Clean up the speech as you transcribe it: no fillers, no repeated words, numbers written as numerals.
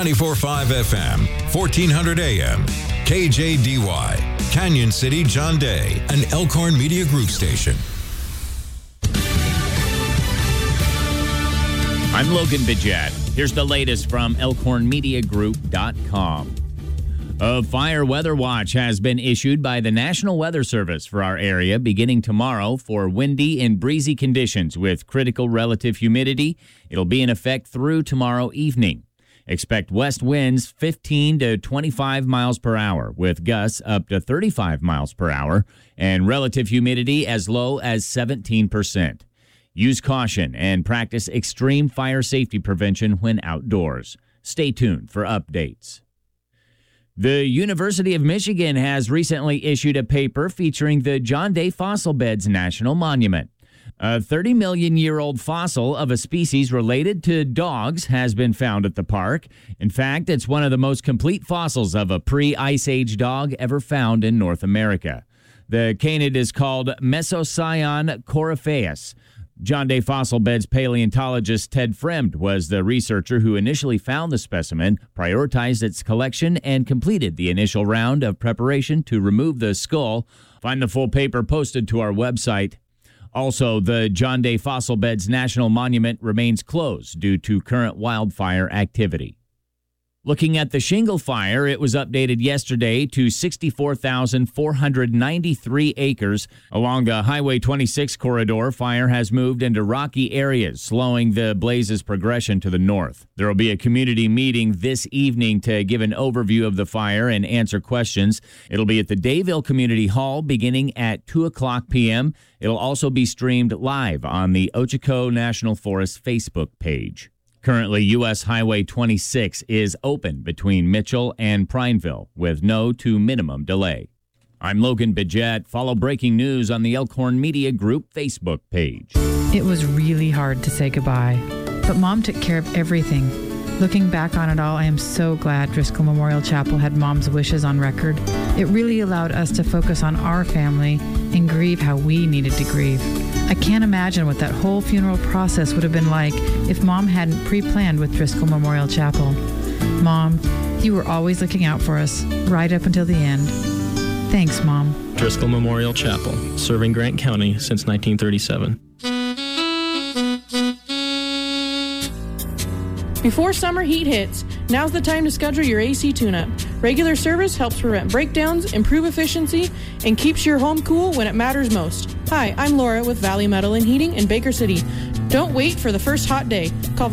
94.5 FM, 1400 AM, KJDY, Canyon City, John Day, an Elkhorn Media Group station. I'm Logan Bijat. Here's the latest from ElkhornMediaGroup.com. A fire weather watch has been issued by the National Weather Service for our area beginning tomorrow for windy and breezy conditions with critical relative humidity. It'll be in effect through tomorrow evening. Expect west winds 15 to 25 miles per hour with gusts up to 35 miles per hour and relative humidity as low as 17%. Use caution and practice extreme fire safety prevention when outdoors. Stay tuned for updates. The University of Michigan has recently issued a paper featuring the John Day Fossil Beds National Monument. A 30-million-year-old fossil of a species related to dogs has been found at the park. In fact, it's one of the most complete fossils of a pre-Ice Age dog ever found in North America. The canid is called Mesocyon coryphaeus. John Day Fossil Beds paleontologist Ted Fremd was the researcher who initially found the specimen, prioritized its collection, and completed the initial round of preparation to remove the skull. Find the full paper posted to our website. Also, the John Day Fossil Beds National Monument remains closed due to current wildfire activity. Looking at the shingle fire, it was updated yesterday to 64,493 acres. Along the Highway 26 corridor, fire has moved into rocky areas, slowing the blaze's progression to the north. There will be a community meeting this evening to give an overview of the fire and answer questions. It'll be at the Dayville Community Hall beginning at 2 o'clock p.m. It'll also be streamed live on the Ochoco National Forest Facebook page. Currently, U.S. Highway 26 is open between Mitchell and Prineville with no to minimum delay. I'm Logan Bijat. Follow breaking news on the Elkhorn Media Group Facebook page. It was really hard to say goodbye, but Mom took care of everything. Looking back on it all, I am so glad Driscoll Memorial Chapel had Mom's wishes on record. It really allowed us to focus on our family and grieve how we needed to grieve. I can't imagine what that whole funeral process would have been like if Mom hadn't pre-planned with Driscoll Memorial Chapel. Mom, you were always looking out for us, right up until the end. Thanks, Mom. Driscoll Memorial Chapel, serving Grant County since 1937. Before summer heat hits, now's the time to schedule your AC tune-up. Regular service helps prevent breakdowns, improve efficiency, and keeps your home cool when it matters most. Hi, I'm Laura with Valley Metal and Heating in Baker City. Don't wait for the first hot day. Call